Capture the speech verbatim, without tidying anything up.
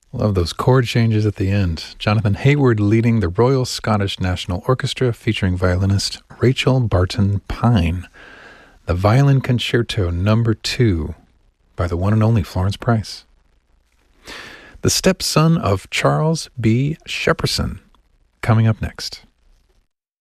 Love those chord changes at the end. Jonathan Hayward leading the Royal Scottish National Orchestra featuring violinist Rachel Barton Pine. The Violin Concerto Number Two by the one and only Florence Price. The Stepson of Charles B. Shepperson coming up next.